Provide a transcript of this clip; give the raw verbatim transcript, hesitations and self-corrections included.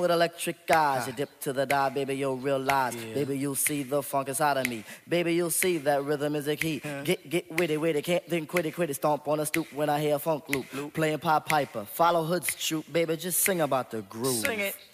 With electric eyes, you dip to the dive, baby, you'll realize. Yeah. Baby, you'll see the funk inside of me. Baby, you'll see that rhythm is a key. Yeah. Get get witty, witty, can't think quitty, quitty. Stomp on a stoop when I hear a funk loop. Loop. Playing Pied Piper, follow Hood's troop, baby, just sing about the groove. Sing it.